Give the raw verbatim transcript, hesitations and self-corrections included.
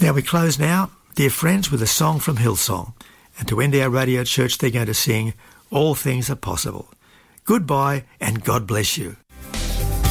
Now we close now, dear friends, with a song from Hillsong. And to end our radio church, they're going to sing All Things Are Possible. Goodbye and God bless you.